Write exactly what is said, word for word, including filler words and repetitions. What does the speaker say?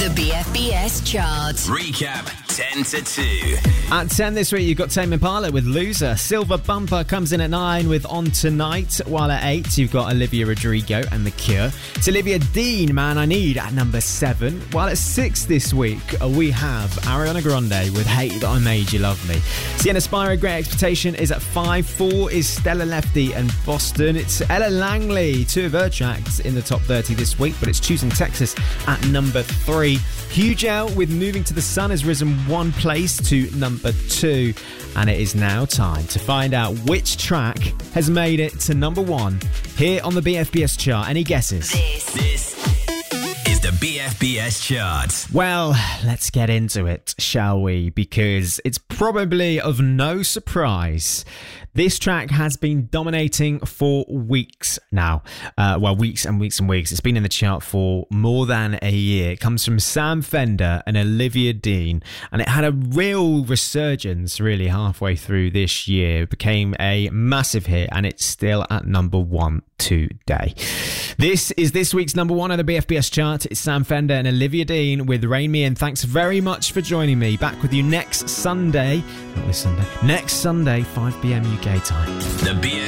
The B F B S chart. Recap ten to two. At ten this week, you've got Tame Impala with Loser. Silver Bumper comes in at nine with On Tonight. While at eight, you've got Olivia Rodrigo and The Cure. It's Olivia Dean, Man I Need, at number seven. While at six this week, we have Ariana Grande with Hate That I Made You Love Me. Sienna Spiro, Great Expectation, is at five. Four is Stella Lefty and Boston. It's Ella Langley, two of her tracks in the top thirty this week, but it's Choosing Texas at number three. Huge Out with Moving to the Sun has risen one place to number two. And it is now time to find out which track has made it to number one here on the B F B S chart. Any guesses? This, This is the B F B S chart. Well, let's get into it, shall we? Because it's probably of no surprise. This track has been dominating for weeks now. Uh, well, weeks and weeks and weeks. It's been in the chart for more than a year. It comes from Sam Fender and Olivia Dean. And it had a real resurgence really halfway through this year. It became a massive hit and it's still at number one today. This is this week's number one on the B F B S chart. It's Sam Fender and Olivia Dean with Rain Me In. Thanks very much for joining me. Back with you next Sunday. Not this Sunday. Next Sunday, five p.m. U K time. The B